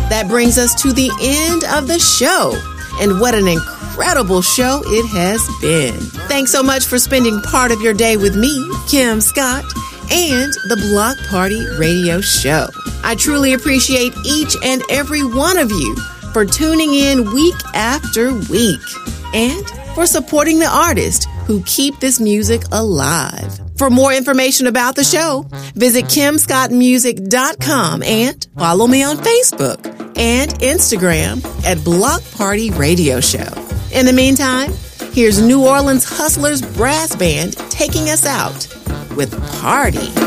That brings us to the end of the show. And what an incredible show it has been. Thanks so much for spending part of your day with me, Kim Scott, and the Block Party Radio Show. I truly appreciate each and every one of you for tuning in week after week and for supporting the artists who keep this music alive. For more information about the show, visit KimScottMusic.com and follow me on Facebook and Instagram at Block Party Radio Show. In the meantime, here's New Orleans Hustlers Brass Band taking us out with Party.